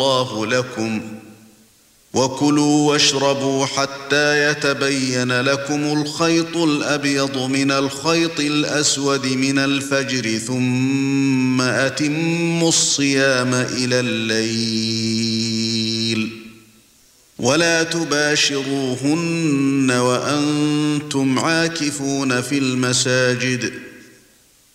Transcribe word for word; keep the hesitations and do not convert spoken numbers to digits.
الله لكم وكلوا واشربوا حتى يتبين لكم الخيط الأبيض من الخيط الأسود من الفجر ثم أتموا الصيام إلى الليل ولا تباشروهن وأنتم عاكفون في المساجد